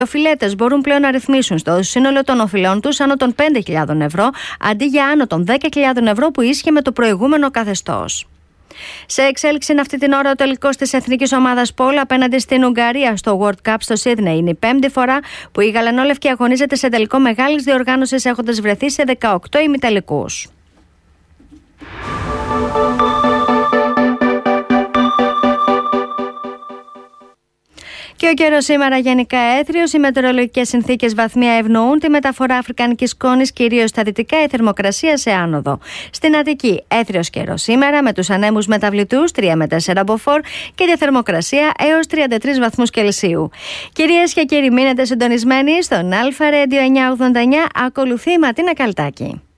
Οι οφειλέτες μπορούν πλέον να ρυθμίσουν στο σύνολο των οφειλών τους άνω των 5.000 ευρώ, αντί για άνω των 10.000 ευρώ που ίσχυε με το προηγούμενο καθεστώς. Σε εξέλιξη είναι αυτή την ώρα ο τελικός της εθνικής ομάδας Πόλ απέναντι στην Ουγγαρία στο World Cup στο Σίδνεϊ. Είναι η 5η φορά που η γαλανόλευκη αγωνίζεται σε τελικό μεγάλης διοργάνωσης, έχοντας βρεθεί σε 18 ημιτελικούς. Και ο καιρός σήμερα γενικά έθριος. Οι μετεωρολογικές συνθήκες βαθμία ευνοούν τη μεταφορά αφρικανικής σκόνης, κυρίως στα δυτικά, η θερμοκρασία σε άνοδο. Στην Αττική, έθριος καιρός σήμερα με τους ανέμους μεταβλητούς 3 με 4 μποφόρ και τη θερμοκρασία έως 33 βαθμούς Κελσίου. Κυρίες και κύριοι, μείνετε συντονισμένοι στον Αλφα Radio 989. Ακολουθεί η Ματίνα Καλτάκη.